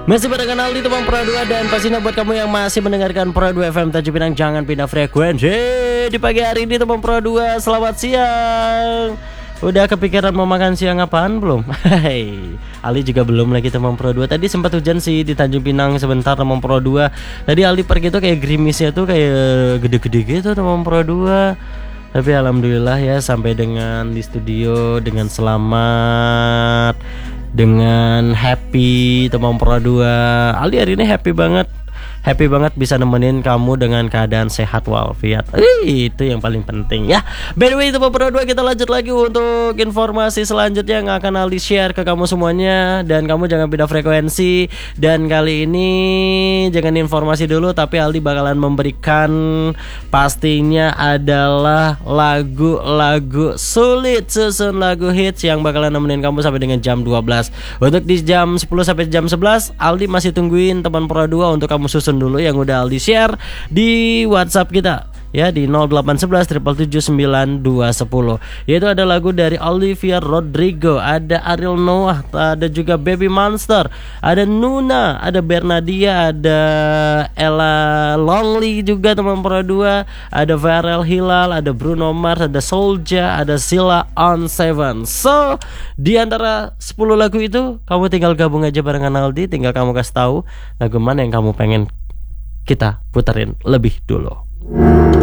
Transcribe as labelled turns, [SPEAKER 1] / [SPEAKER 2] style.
[SPEAKER 1] Masih pada kanal di Teman Pro 2. Dan pastinya buat kamu yang masih mendengarkan Pro 2 FM Tanjung Pinang, jangan pindah frekuensi. Di pagi hari ini Teman Pro 2, selamat siang. Udah kepikiran mau makan siang apaan belum? Hai, Ali juga belum lagi Teman Pro 2. Tadi sempat hujan sih di Tanjung Pinang sebentar Teman Pro 2. Tadi Ali pergi tuh kayak gerimisnya tuh kayak gede-gede gitu Teman Pro 2. Tapi alhamdulillah ya sampai dengan di studio dengan selamat, dengan happy Teman Pro 2. Ali hari ini happy banget bisa nemenin kamu dengan keadaan sehat walafiat. Itu yang paling penting ya. By the way Teman Pro 2, kita lanjut lagi untuk informasi selanjutnya yang akan Ali share ke kamu semuanya. Dan kamu jangan pindah frekuensi. Dan kali ini jangan informasi dulu, tapi Aldi bakalan memberikan pastinya adalah lagu-lagu sulit susun lagu hits yang bakalan nemenin kamu sampai dengan jam 12. Untuk di jam 10 sampai jam 11 Aldi masih tungguin Teman Pro 2 untuk kamu susun dulu yang udah Aldi share di WhatsApp kita ya, di 0811 777 9210. Yaitu ada lagu dari Olivia Rodrigo, ada Ariel Noah, ada juga Baby Monster, ada Nuna, ada Bernadia, ada Ella Lonely juga Teman Pro 2, ada Pharrell Hilal, ada Bruno Mars, ada Soulja, ada Sheila on 7. So di antara 10 lagu itu kamu tinggal gabung aja barengan Aldi, tinggal kamu kasih tahu lagu mana yang kamu pengen kita puterin lebih dulu.